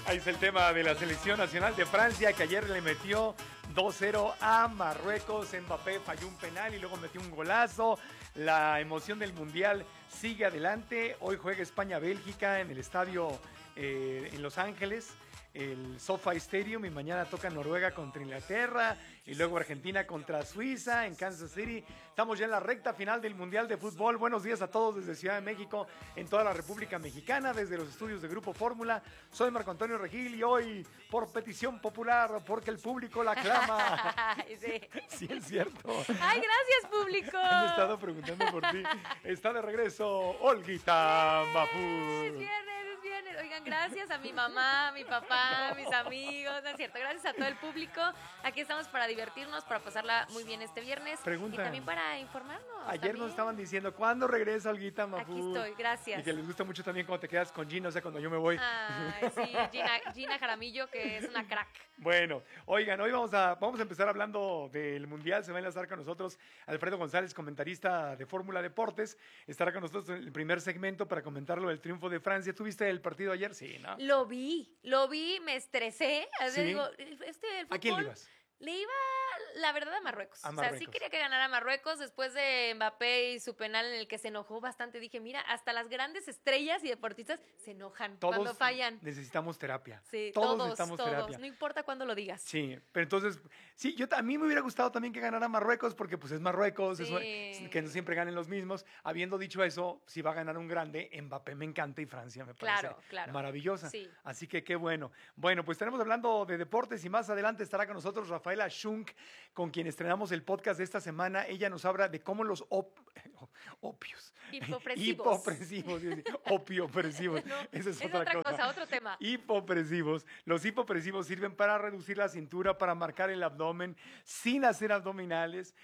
Ahí está el tema de la selección nacional de Francia, que ayer le metió 2-0 a Marruecos. Mbappé falló un penal y luego metió un golazo. La emoción del Mundial sigue adelante. Hoy juega España-Bélgica en el estadio en Los Ángeles, el SoFi Stadium, y mañana toca Noruega contra Inglaterra y luego Argentina contra Suiza en Kansas City. Estamos ya en la recta final del Mundial de Fútbol. Buenos días a todos desde Ciudad de México, en toda la República Mexicana, desde los estudios de Grupo Fórmula. Soy Marco Antonio Regil y hoy, por petición popular, porque el público la clama. Sí. Sí, es cierto. Ay, gracias, público. Han estado preguntando por ti. Está de regreso Olguita Mafuz. Es viernes. Oigan, gracias a mi mamá, a mi papá, a mis amigos, ¿no es cierto? Gracias a todo el público. Aquí estamos para divertirnos, para pasarla muy bien este viernes. Pregunta. Y también para informarnos. Ayer también. Nos estaban diciendo, ¿cuándo regresa Olguita Mafuz? Aquí estoy, gracias. Y que les gusta mucho también cuando te quedas con Gina, o sea, cuando yo me voy. Ay, sí, Gina Jaramillo, que es una crack. Bueno, oigan, hoy vamos a empezar hablando del Mundial. Se va a enlazar con nosotros Alfredo González, comentarista de Fórmula Deportes. Estará con nosotros en el primer segmento para comentarlo del triunfo de Francia. ¿Tuviste el partido ayer? Sí, ¿no? Lo vi, me estresé. ¿Sí? Digo, el fútbol, ¿A quién le ibas? Le iba, la verdad, a Marruecos. A O sea, Marruecos. sí quería que ganara Marruecos después de Mbappé y su penal en el que se enojó bastante. Dije, mira, hasta las grandes estrellas y deportistas se enojan cuando fallan. Necesitamos terapia. Sí, todos necesitamos terapia. No importa cuándo lo digas. Sí, pero entonces, sí, a mí me hubiera gustado también que ganara Marruecos, porque pues es Marruecos, Sí. que no siempre ganen los mismos. Habiendo dicho eso, si va a ganar un grande, Mbappé me encanta y Francia me parece Claro. maravillosa. Sí. Así que qué bueno. Bueno, pues estaremos hablando de deportes y más adelante estará con nosotros Rafaela Schunk, con quien estrenamos el podcast de esta semana. Ella nos habla de cómo los opios. Hipopresivos. Opiopresivos. No, Esa es otra otra cosa, otro tema. Hipopresivos. Los hipopresivos sirven para reducir la cintura, para marcar el abdomen sin hacer abdominales,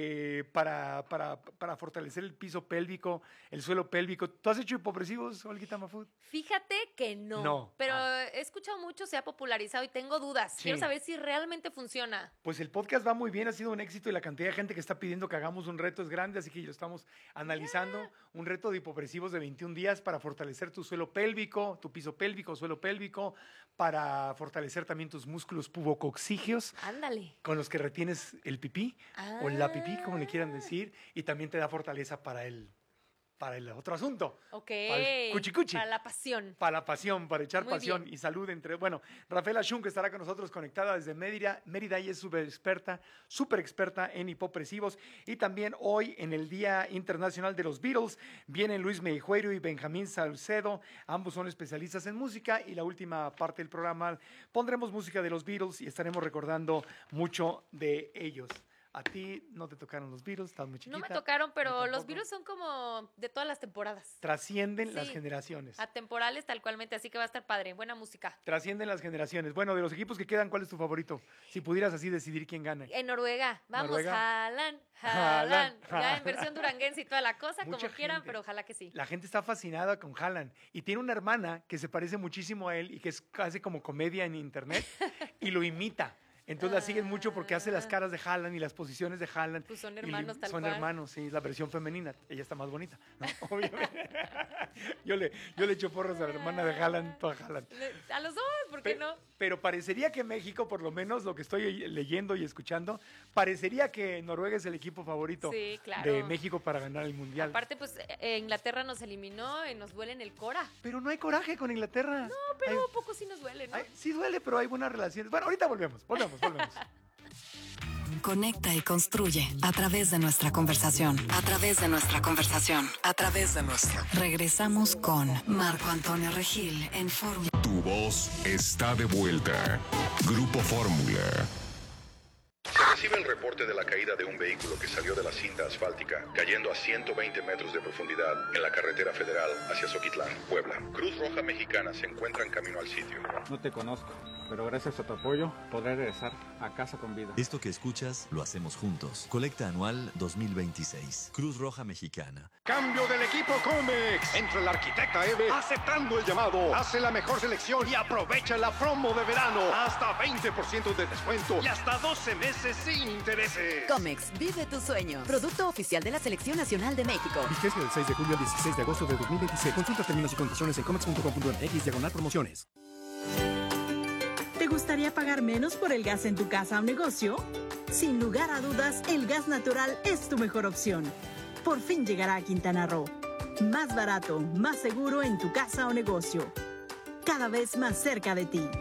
para fortalecer el piso pélvico, el suelo pélvico. ¿Tú has hecho hipopresivos, Olguita Mafuz? Fíjate que no. No. Pero he escuchado mucho, se ha popularizado y tengo dudas. Sí. Quiero saber si realmente funciona. Pues el podcast va muy bien, ha sido un éxito y la cantidad de gente que está pidiendo que hagamos un reto es grande, así que lo estamos analizando. Un reto de hipopresivos de 21 días para fortalecer tu suelo pélvico, tu piso pélvico, suelo pélvico, para fortalecer también tus músculos pubococcígeos, Ándale. con los que retienes el pipí o la pipí, como le quieran decir, y también te da fortaleza para el otro asunto. Ok. Para el cuchicuchi. Para la pasión. Para la pasión, para echar Muy pasión bien. y salud entre... Bueno, Rafaela Schunk estará con nosotros conectada desde Mérida y es súper experta en hipopresivos. Y también hoy, en el Día Internacional de los Beatles, vienen Luis Meijueiro y Benjamín Salcedo. Ambos son especialistas en música y la última parte del programa pondremos música de los Beatles y estaremos recordando mucho de ellos. A ti no te tocaron los Beatles, estás muy chiquita. No me tocaron, pero Yo los tampoco. virus son como de todas las temporadas. Trascienden Sí. las generaciones. Atemporales tal cualmente, así que va a estar padre. Buena música. Trascienden las generaciones. Bueno, de los equipos que quedan, ¿cuál es tu favorito? Si pudieras así decidir quién gana. En Noruega, vamos, Noruega. Haaland. Haaland. Ya en versión duranguense y toda la cosa, Mucha como quieran, gente. pero ojalá que sí. La gente está fascinada con Haaland y tiene una hermana que se parece muchísimo a él y que hace como comedia en internet y lo imita. Entonces la siguen mucho porque hace las caras de Haaland y las posiciones de Haaland. Pues son Y hermanos, tal Son cual. hermanos, sí, la versión femenina. Ella está más bonita, ¿no? Obviamente. yo le echo porras a la hermana de Haaland, tú a Haaland. A los dos, ¿por qué no? Pero parecería que México, por lo menos lo que estoy leyendo y escuchando, parecería que Noruega es el equipo favorito Sí, claro. de México para ganar el Mundial. Aparte, pues Inglaterra nos eliminó y nos duele en el Cora. Pero no hay coraje con Inglaterra. No, pero poco sí nos duele, ¿no? Sí duele, pero hay buenas relaciones. Bueno, ahorita volvemos. Conecta y construye a través de nuestra conversación. Regresamos con Marco Antonio Regil en Fórmula. Tu voz está de vuelta. Grupo Fórmula. Se recibe el reporte de la caída de un vehículo que salió de la cinta asfáltica, cayendo a 120 metros de profundidad en la carretera federal hacia Zoquitlán, Puebla. Cruz Roja Mexicana se encuentra en camino al sitio. No te conozco, pero gracias a tu apoyo podré regresar a casa con vida. Esto que escuchas lo hacemos juntos. Colecta Anual 2026. Cruz Roja Mexicana. Cambio del equipo Comex. Entra el arquitecta Eve aceptando el llamado. Hace la mejor selección y aprovecha la promo de verano. Hasta 20% de descuento y hasta 12 meses sin intereses. Comex, vive tu sueño. Producto oficial de la Selección Nacional de México. Vigencia del 6 de julio al 16 de agosto de 2026. Consulta términos y condiciones en comex.com.mx/promociones. gustaría pagar menos por el gas en tu casa o negocio? Sin lugar a dudas, el gas natural es tu mejor opción. Por fin llegará a Quintana Roo. Más barato, más seguro en tu casa o negocio. Cada vez más cerca de ti.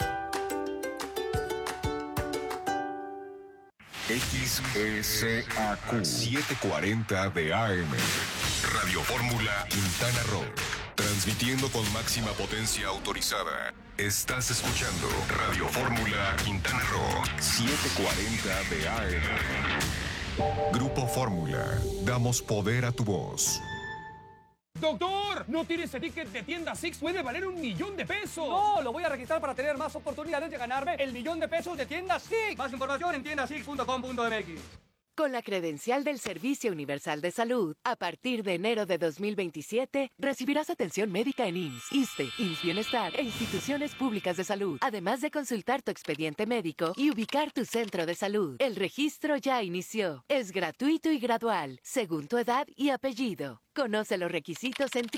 XSAQ 740 de AM. Radio Fórmula Quintana Roo. Transmitiendo con máxima potencia autorizada. Estás escuchando Radio Fórmula Quintana Roo 740 de AM. Grupo Fórmula. Damos poder a tu voz. ¡Doctor! ¿No tiene ese ticket de tienda Six? ¡Puede valer $1,000,000! No, lo voy a registrar para tener más oportunidades de ganarme el $1,000,000 de tienda Six. Más información en tiendasix.com.mx. Con la credencial del Servicio Universal de Salud, a partir de enero de 2027, recibirás atención médica en IMSS, ISSSTE, IMSS Bienestar e instituciones públicas de salud, además de consultar tu expediente médico y ubicar tu centro de salud. El registro ya inició. Es gratuito y gradual, según tu edad y apellido. Conoce los requisitos en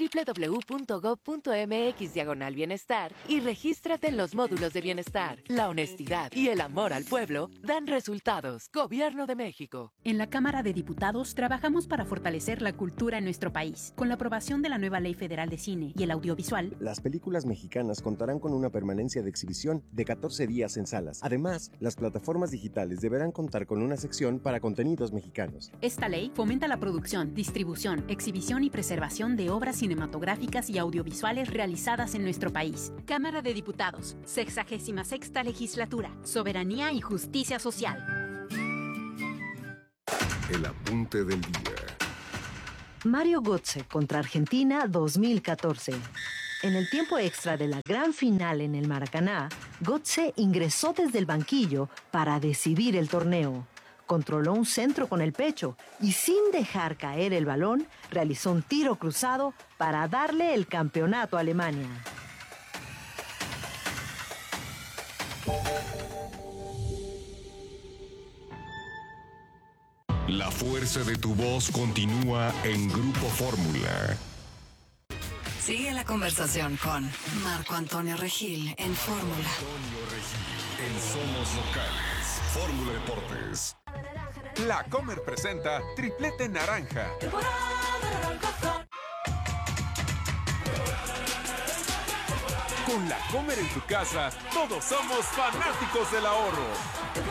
www.gov.mx/bienestar y regístrate en los módulos de bienestar. La honestidad y el amor al pueblo dan resultados. Gobierno de México. En la Cámara de Diputados trabajamos para fortalecer la cultura en nuestro país. Con la aprobación de la nueva Ley Federal de Cine y el Audiovisual, las películas mexicanas contarán con una permanencia de exhibición de 14 días en salas. Además, las plataformas digitales deberán contar con una sección para contenidos mexicanos. Esta ley fomenta la producción, distribución, exhibición y preservación de obras cinematográficas y audiovisuales realizadas en nuestro país. Cámara de Diputados, 66ª Legislatura, Soberanía y Justicia Social. El apunte del día. Mario Götze contra Argentina 2014. En el tiempo extra de la gran final en el Maracaná, Götze ingresó desde el banquillo para decidir el torneo. Controló un centro con el pecho y sin dejar caer el balón, realizó un tiro cruzado para darle el campeonato a Alemania. La fuerza de tu voz continúa en Grupo Fórmula. Sigue la conversación con Marco Antonio Regil en Fórmula. En Somos Locales. Fórmula Deportes. La Comer presenta Triplete Naranja. Con La Comer en tu casa, todos somos fanáticos del ahorro.